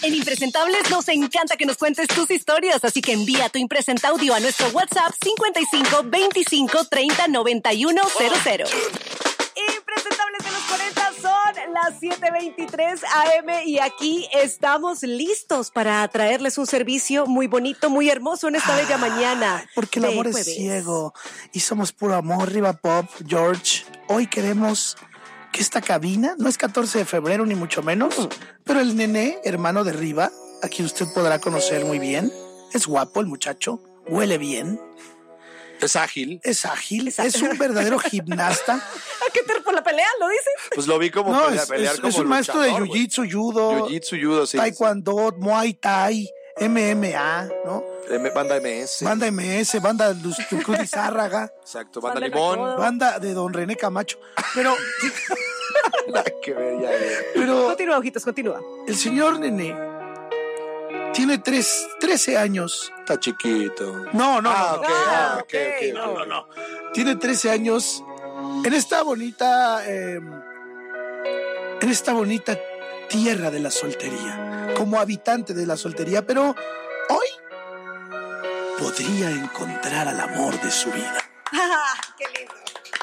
En Impresentables nos encanta que nos cuentes tus historias, así que envía tu impresenta audio a nuestro WhatsApp 55 25 30 91 00. Impresentables de los 40 son las 7:23 AM y aquí estamos listos para traerles un servicio muy bonito, muy hermoso en esta bella mañana. Porque el amor es ciego y somos puro amor. Riva Pop, George. Hoy queremos que esta cabina, no es 14 de febrero ni mucho menos, pero el Nené, hermano de Riva, a quien usted podrá conocer muy bien, es guapo el muchacho, huele bien. Es ágil. Es un verdadero gimnasta. ¿A qué por la pelea lo dices? Pues lo vi como pelear como es un maestro de luchador, jiu-jitsu, judo, sí. taekwondo, muay thai, MMA, ¿no? Banda MS. Banda Cruz y Zárraga. Exacto, banda Limón. Banda de Don René Camacho. Pero... Qué bella. Pero continúa, ojitos, continúa. el señor Nené tiene 13 años. Está chiquito. No. Ok. No. Tiene 13 años en esta bonita tierra de la soltería, como habitante de la soltería, pero hoy podría encontrar al amor de su vida. ¡Qué lindo!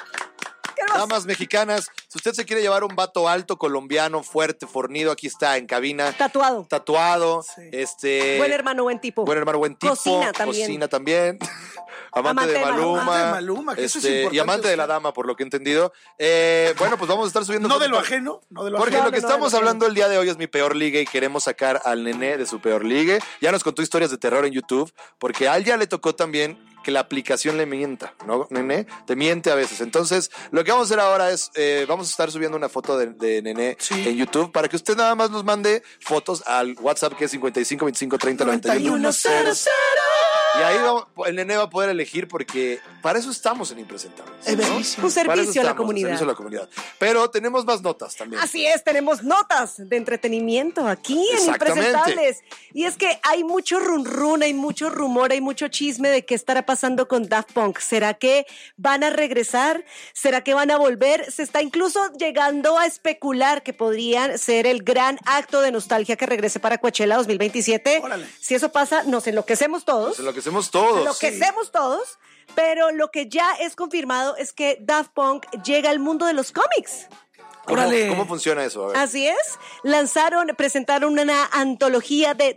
Damas mexicanas, si usted se quiere llevar un vato alto, colombiano, fuerte, fornido, aquí está en cabina. Tatuado. Sí. Buen hermano, buen tipo. Cocina también. Amante de Maluma. Que eso es importante, y amante de la dama, por lo que he entendido. Bueno, pues vamos a estar subiendo... No de lo ajeno. Porque lo que estamos hablando el día de hoy es mi peor ligue y queremos sacar al Nené de su peor ligue. Ya nos contó historias de terror en YouTube, porque a él ya le tocó también que la aplicación le mienta, ¿no, Nené? Te miente a veces. Entonces, lo que vamos a hacer ahora es, vamos a estar subiendo una foto de Nené en YouTube para que usted nada más nos mande fotos al WhatsApp que es 55 25 30 91 00. Y ahí el Nené va a poder elegir porque para eso estamos en Impresentables, ¿no? Un servicio a la comunidad. Pero tenemos más notas también. Así es, tenemos notas de entretenimiento aquí en Impresentables. Y es que hay mucho run, hay mucho rumor, hay mucho chisme de qué estará pasando con Daft Punk. ¿Será que van a regresar? ¿Será que van a volver? Se está incluso llegando a especular que podrían ser el gran acto de nostalgia que regrese para Coachella 2027. Órale. Si eso pasa, nos enloquecemos todos. Enloquecemos todos, pero lo que ya es confirmado es que Daft Punk llega al mundo de los cómics. ¿Cómo funciona eso? A ver. Así es, presentaron una antología de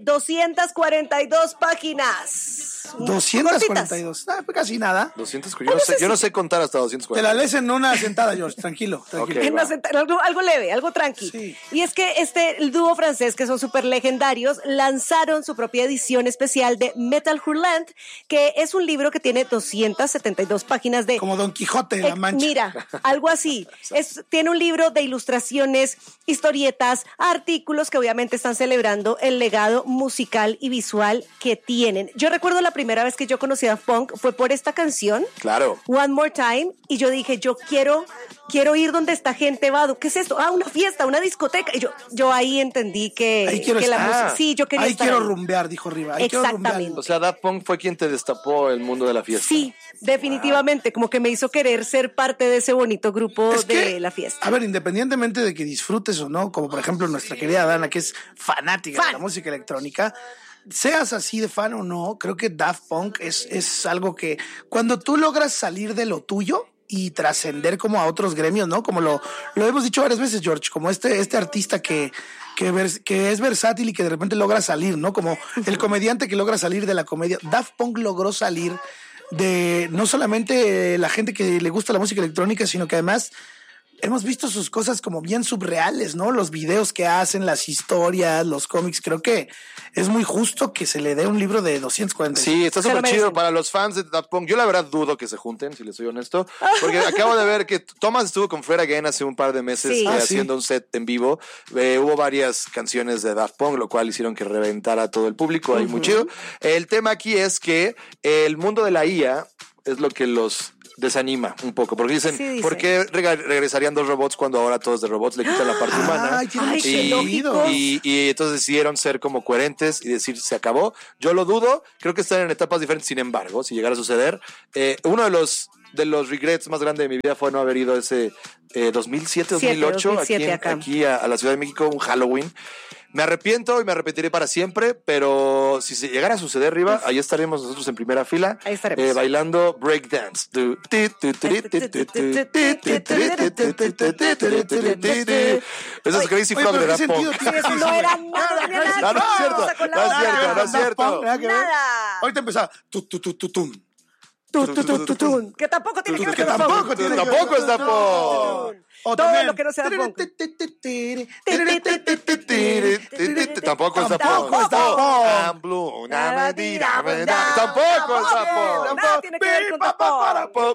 242 páginas. 242, casi nada. 242, yo no sé contar hasta 240. Te la lees en una sentada, George, tranquilo. Okay, algo leve, algo tranqui. Sí. Y es que el dúo francés, que son súper legendarios, lanzaron su propia edición especial de Metal Hurlant, que es un libro que tiene 272 páginas de... Como Don Quijote de la Mancha. Mira, algo así. Tiene un libro de ilustraciones, historietas, artículos que obviamente están celebrando el legado musical y visual que tienen. Yo recuerdo la primera vez que yo conocí a Daft Punk fue por esta canción. Claro. One More Time. Y yo dije, yo quiero ir donde esta gente va. ¿Qué es esto? Una fiesta, una discoteca. Y yo ahí entendí que... Ahí quiero la estar. música... Sí, yo quería ahí estar quiero ahí. rumbear, dijo Riva. Exactamente. O sea, Daft Punk fue quien te destapó el mundo de la fiesta. Sí, definitivamente. Como que me hizo querer ser parte de ese bonito grupo de la fiesta. A ver, independientemente de que disfrutes o no, como por ejemplo nuestra querida Dana, que es fanática de la música electrónica, seas así de fan o no, creo que Daft Punk es algo que cuando tú logras salir de lo tuyo y trascender como a otros gremios, ¿no? Como lo hemos dicho varias veces, George, como este artista que es versátil y que de repente logra salir, ¿no? Como el comediante que logra salir de la comedia. Daft Punk logró salir de no solamente la gente que le gusta la música electrónica, sino que además hemos visto sus cosas como bien subreales, ¿no? Los videos que hacen, las historias, los cómics. Creo que es muy justo que se le dé un libro de 240. Sí, está súper chido para los fans de Daft Punk. Yo la verdad dudo que se junten, si les soy honesto, porque acabo de ver que Thomas estuvo con Fred Again hace un par de meses haciendo un set en vivo. Hubo varias canciones de Daft Punk, lo cual hicieron que reventara todo el público. Ahí muy chido. El tema aquí es que el mundo de la IA es lo que los desanima un poco, porque dicen, ¿por qué regresarían dos robots cuando ahora todos de robots le quitan la parte humana? Y entonces decidieron ser como coherentes y decir, se acabó. Yo lo dudo, creo que están en etapas diferentes. Sin embargo, si llegara a suceder, uno de los regrets más grandes de mi vida fue no haber ido ese 2007, 2008 aquí a la Ciudad de México, un Halloween. Me arrepiento y me arrepentiré para siempre, pero si se llegara a suceder, Riva, ahí estaremos nosotros en primera fila. Ahí estaremos. Bailando breakdance. Eso es Crazy Frog de Daft Punk. Eso no era nada. No es cierto. Nada. Ahorita empezaba. Que tampoco tiene que ver con Tampoco es Daft Punk. Todo lo que no sea Daft Punk. Tampoco es Daft Punk. I'm blue. Tampoco es Daft Punk. Nada tiene que ver con Daft Punk.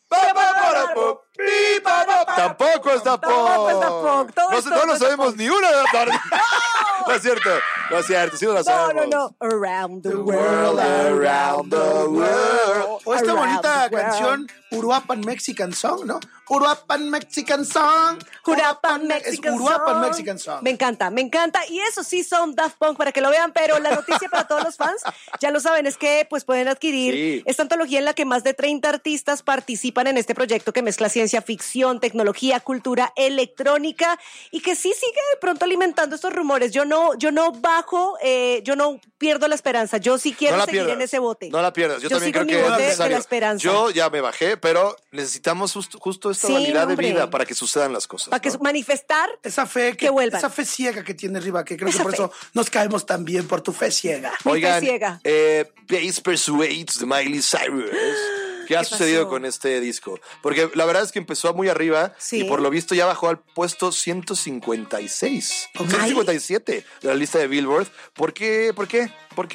Tampoco es Daft Punk. No lo sabemos ni una de Daft Punk. No es cierto, sí lo sabemos. No. Around the world. O esta bonita canción, Uruapan Mexican Song, ¿no? Uruapan Mexican Song. Uruapan Mexican Song. Me encanta. Y eso sí son Daft Punk para que lo vean, pero la noticia para todos los fans, ya lo saben, es que pues pueden adquirir esta antología en la que más de 30 artistas participan en este proyecto que mezcla ciencia ficción, tecnología, cultura electrónica y que sí sigue de pronto alimentando estos rumores. Yo no bajo, yo no pierdo la esperanza. Yo sí quiero seguir en ese bote. No la pierdas. Yo también creo que es necesario. La esperanza. Yo ya me bajé, pero necesitamos justo esta dualidad de vida para que sucedan las cosas. Para que manifestar esa fe que vuelvan. Esa fe ciega que tiene Riva, que creo que por eso nos caemos tan bien por tu fe ciega. Oigan, Bass Persuades de Miley Cyrus. ¿Qué ha sucedido con este disco? Porque la verdad es que empezó muy arriba y por lo visto ya bajó al puesto 156, 157 de la lista de Billboard. ¿Por qué? ¿Por qué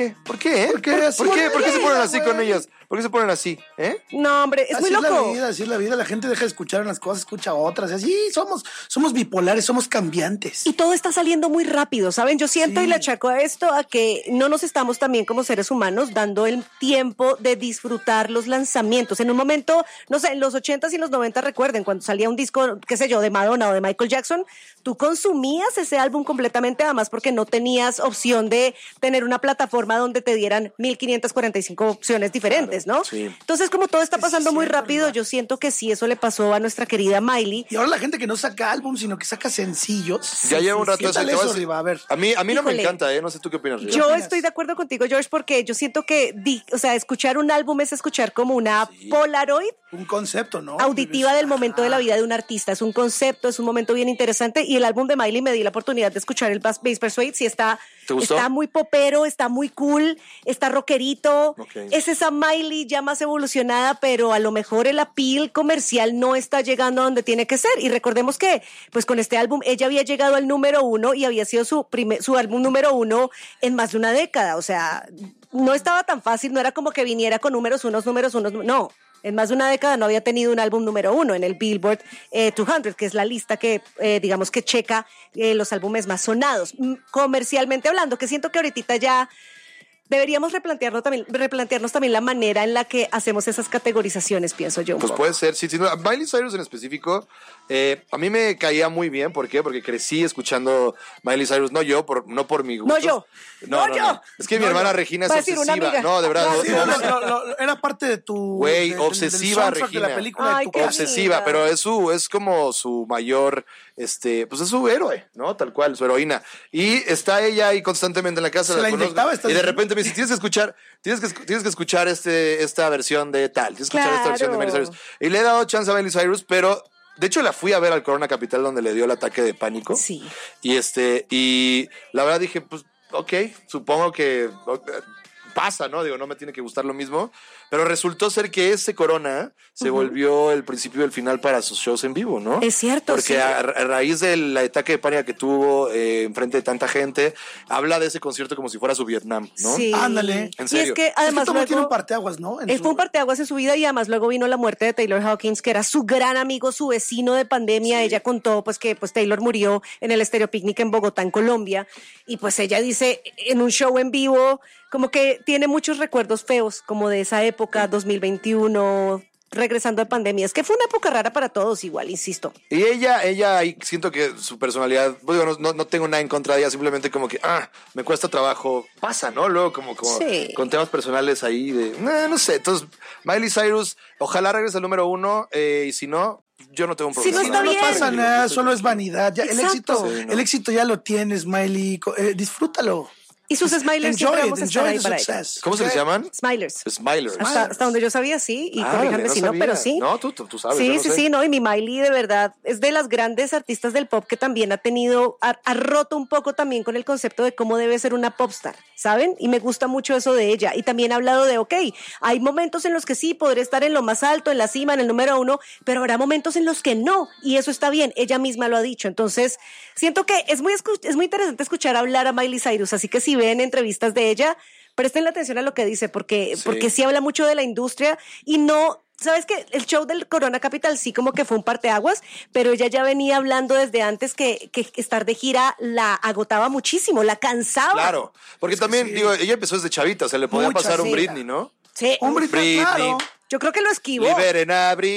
se ponen así con ellas? ¿Por qué se ponen así? No, hombre, es muy loco. Así es la vida. La gente deja de escuchar unas cosas, escucha otras. Así somos bipolares, somos cambiantes. Y todo está saliendo muy rápido, ¿saben? Yo siento y le achaco a esto a que no nos estamos también como seres humanos dando el tiempo de disfrutar los lanzamientos. En un momento, no sé, en los 80s y los 90, recuerden, cuando salía un disco, qué sé yo, de Madonna o de Michael Jackson, tú consumías ese álbum completamente, además porque no tenías opción de tener una plataforma donde te dieran 1545 opciones diferentes, ¿no? Sí. Entonces, como todo está pasando muy rápido, yo siento que sí, eso le pasó a nuestra querida Miley. Y ahora la gente que no saca álbum, sino que saca sencillos. Ya lleva un rato eso, Riva, a ver. A mí no me encanta, no sé tú qué opinas, Riva. Yo estoy de acuerdo contigo, George, porque yo siento que, escuchar un álbum es escuchar como una Polaroid. Un concepto, ¿no? Auditiva del momento de la vida de un artista. Es un concepto, es un momento bien interesante. Y el álbum de Miley me di la oportunidad de escuchar el Bass Persuade. Sí, está muy popero, está muy cool, está rockerito. Okay. Es esa Miley ya más evolucionada, pero a lo mejor el appeal comercial no está llegando a donde tiene que ser. Y recordemos que, pues con este álbum, ella había llegado al número 1 y había sido su álbum número 1 en más de una década. O sea, no estaba tan fácil, no era como que viniera con números unos, no. En más de una década no había tenido un álbum número 1 en el Billboard 200, que es la lista que, digamos, que checa los álbumes más sonados, comercialmente hablando, que siento que ahorita ya deberíamos replantearnos también la manera en la que hacemos esas categorizaciones, pienso yo. Pues puede ser, sí. Miley Cyrus en específico, a mí me caía muy bien. ¿Por qué? Porque crecí escuchando Miley Cyrus, no por mi gusto. No yo. Es que mi hermana Regina es obsesiva. No, de verdad. Era parte de tu... Güey, obsesiva Regina. De la película de tu obsesiva, pero es como su mayor, pues es su héroe, ¿no? Tal cual, su heroína. Y está ella ahí constantemente en la casa. Y de repente me dice, tienes que escuchar esta versión de tal, tienes que escuchar esta versión de Miley Cyrus. Y le he dado chance a Miley Cyrus, pero de hecho la fui a ver al Corona Capital donde le dio el ataque de pánico. Sí. Y la verdad dije, pues, ok, supongo que pasa, ¿no? Digo, no me tiene que gustar lo mismo. Pero resultó ser que ese Corona se volvió el principio y el final para sus shows en vivo, ¿no? Es cierto, porque a raíz del ataque de pánico que tuvo enfrente de tanta gente, habla de ese concierto como si fuera su Vietnam, ¿no? Sí. Ándale. En serio. Y es que además luego tiene un parteaguas, ¿no? Fue un parteaguas en su vida y además luego vino la muerte de Taylor Hawkins, que era su gran amigo, su vecino de pandemia. Sí. Ella contó pues que Taylor murió en el Estéreo Picnic en Bogotá, en Colombia. Y pues ella dice en un show en vivo como que tiene muchos recuerdos feos como de esa época, 2021, regresando de pandemia. Es que fue una época rara para todos igual, insisto. Y ella ahí siento que su personalidad, pues, no tengo nada en contra de ella, simplemente como que, me cuesta trabajo, pasa, ¿no? Luego como sí. Con temas personales ahí de, no sé. Entonces, Miley Cyrus, ojalá regrese al número 1, y si no, yo no tengo un problema. Sí, no pasa nada, solo es vanidad. Ya, el Exacto. éxito ya lo tienes, Miley. Disfrútalo. Y sus Smilers siempre vamos a estar ahí para ella. ¿Cómo se les llaman? Smilers. Smilers. Hasta donde yo sabía, sí. Y corríjanme si no, pero sí. No, tú sabes. Sí, no. Y mi Miley, de verdad, es de las grandes artistas del pop que también ha roto un poco también con el concepto de cómo debe ser una popstar, ¿saben? Y me gusta mucho eso de ella. Y también ha hablado de, hay momentos en los que sí, podré estar en lo más alto, en la cima, en el número 1, pero habrá momentos en los que no. Y eso está bien. Ella misma lo ha dicho. Entonces, siento que es muy interesante escuchar hablar a Miley Cyrus. Así que si ven entrevistas de ella, presten atención a lo que dice, porque sí habla mucho de la industria y no, ¿sabes qué? El show del Corona Capital sí como que fue un parteaguas, pero ella ya venía hablando desde antes que estar de gira la agotaba muchísimo, la cansaba. Claro, porque también, ella empezó desde chavita, se le podía pasar un Britney, ¿no? Sí. Un Britney, claro. Yo creo que lo esquivó. Liberen a Britney.